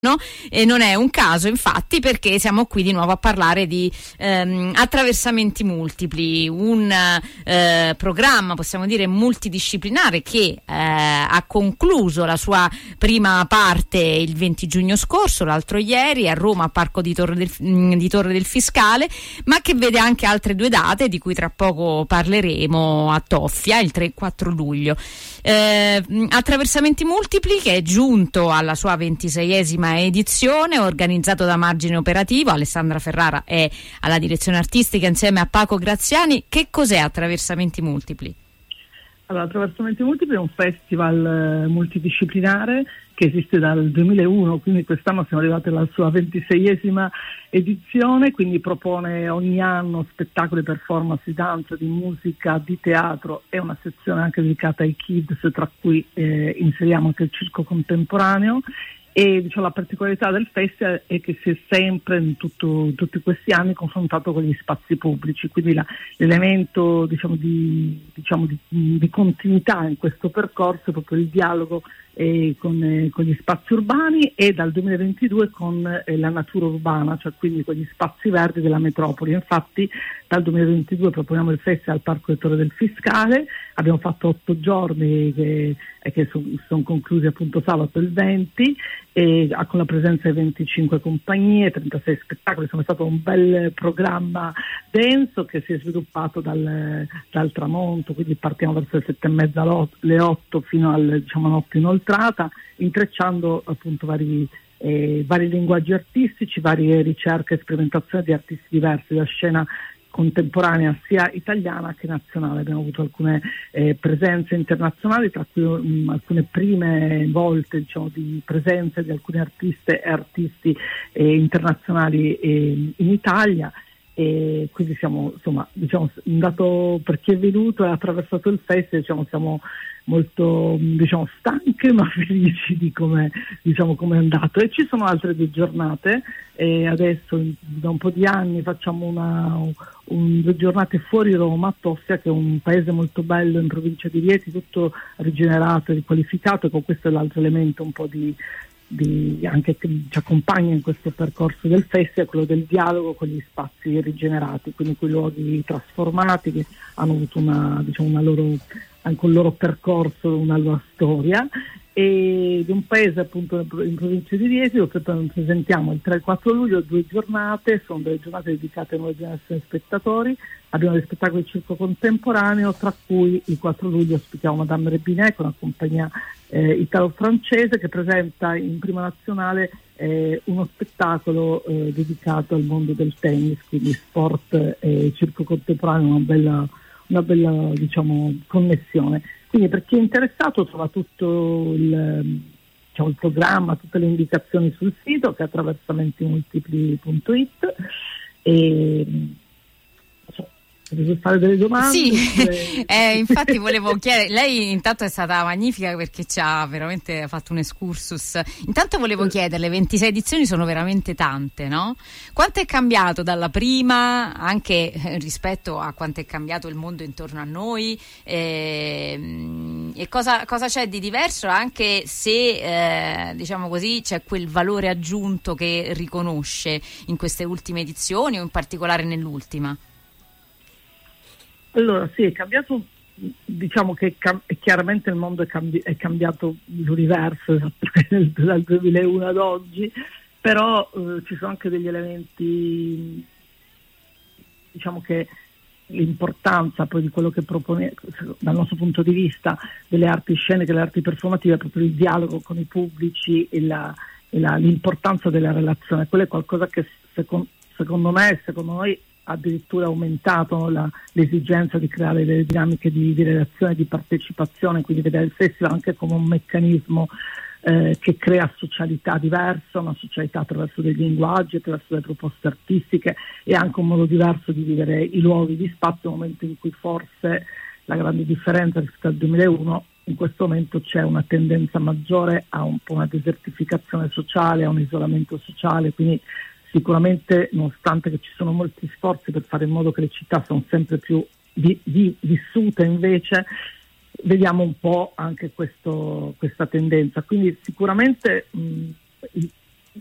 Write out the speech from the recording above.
No? E non è un caso, infatti, perché siamo qui di nuovo a parlare di attraversamenti multipli, un programma, possiamo dire, multidisciplinare che ha concluso la sua prima parte il 20 giugno scorso, l'altro ieri, a Roma, a Parco di Torre del Fiscale, ma che vede anche altre due date di cui tra poco parleremo a Toffia, il 3 e 4 luglio. Attraversamenti multipli che è giunto alla sua 26esima edizione, organizzato da Margine Operativo. Alessandra Ferrara è alla direzione artistica insieme a Paco Graziani. Che cos'è Attraversamenti multipli? Allora, Attraversamenti multipli è un festival multidisciplinare che esiste dal 2001, quindi quest'anno siamo arrivati alla sua 26esima edizione, quindi propone ogni anno spettacoli, performance di danza, di musica, di teatro e una sezione anche dedicata ai kids, tra cui inseriamo anche il circo contemporaneo. E diciamo, la particolarità del festival è che si è sempre in tutti questi anni confrontato con gli spazi pubblici, quindi l'elemento di continuità in questo percorso è proprio il dialogo con gli spazi urbani e dal 2022 con la natura urbana, cioè quindi con gli spazi verdi della metropoli. Infatti dal 2022 proponiamo il festival al Parco di Torre del Fiscale, abbiamo fatto 8 giorni che sono conclusi appunto sabato il 20 con la presenza di 25 compagnie, 36 spettacoli. Insomma, è stato un bel programma denso che si è sviluppato dal tramonto, quindi partiamo verso le 7:30, le 8 fino alle notte inoltrata, intrecciando appunto vari linguaggi artistici, varie ricerche e sperimentazioni di artisti diversi, da scena contemporanea sia italiana che nazionale. Abbiamo avuto alcune presenze internazionali, tra cui alcune prime volte di presenze di alcune artiste e artisti internazionali in Italia. E quindi siamo, insomma, un dato per chi è venuto e ha attraversato il festival, siamo molto stanche ma felici di come è andato. E ci sono altre 2 giornate, e adesso da un po' di anni facciamo 2 giornate fuori Roma, a Toffia, che è un paese molto bello in provincia di Rieti, tutto rigenerato e riqualificato, e con questo è l'altro elemento un po' anche che ci accompagna in questo percorso del festival, quello del dialogo con gli spazi rigenerati, quindi quei luoghi trasformati che hanno avuto anche un loro percorso, una loro storia, e di un paese appunto in provincia di Rieti, dove presentiamo il 3 e 4 luglio 2 giornate, sono delle giornate dedicate a nuove generazioni di spettatori. Abbiamo degli spettacoli di circo contemporaneo, tra cui il 4 luglio ospitiamo Madame Rebinet, con una compagnia italo-francese che presenta in prima nazionale uno spettacolo dedicato al mondo del tennis, quindi sport e circo contemporaneo, una bella connessione. Quindi per chi è interessato trova tutto il programma, tutte le indicazioni sul sito, che è attraversamenti-multipli.it. E devo fare delle domande? Sì, infatti volevo chiedere, lei intanto è stata magnifica perché ci ha veramente fatto un excursus. Intanto volevo chiederle, 26 edizioni sono veramente tante, no? Quanto è cambiato dalla prima, anche rispetto a quanto è cambiato il mondo intorno a noi, e cosa c'è di diverso, anche se così c'è quel valore aggiunto che riconosce in queste ultime edizioni o in particolare nell'ultima? Allora sì, è cambiato, che chiaramente il mondo è cambiato, l'universo dal 2001 ad oggi, però ci sono anche degli elementi, che l'importanza poi di quello che propone dal nostro punto di vista delle arti sceniche, delle arti performative, è proprio il dialogo con i pubblici e l'importanza della relazione. Quello è qualcosa che secondo noi addirittura aumentato l'esigenza di creare delle dinamiche di relazione, di partecipazione, quindi vedere il festival anche come un meccanismo che crea socialità diversa, una socialità attraverso dei linguaggi, attraverso delle proposte artistiche, e anche un modo diverso di vivere i luoghi di spazio, nel momento in cui forse la grande differenza rispetto al 2001, in questo momento c'è una tendenza maggiore a un po' una desertificazione sociale, a un isolamento sociale. Quindi sicuramente, nonostante che ci sono molti sforzi per fare in modo che le città siano sempre più vissute, invece vediamo un po' anche questa tendenza. Quindi sicuramente